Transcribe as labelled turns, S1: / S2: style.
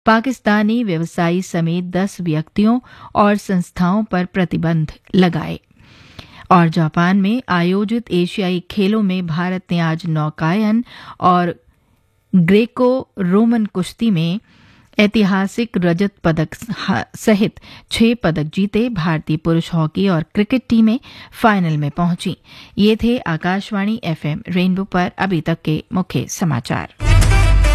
S1: पाकिस्तानी व्यवसायी समेत 10 व्यक्तियों और संस्थाओं पर प्रतिबंध लगाए। और जापान में आयोजित एशियाई खेलों में भारत ने आज नौकायन और ग्रेको रोमन कुश्ती में ऐतिहासिक रजत पदक सहित 6 पदक जीते। भारतीय पुरुष हॉकी और क्रिकेट टीमें फाइनल में पहुंची। ये थे आकाशवाणी FM रेनबो पर अभी तक के मुख्य समाचार।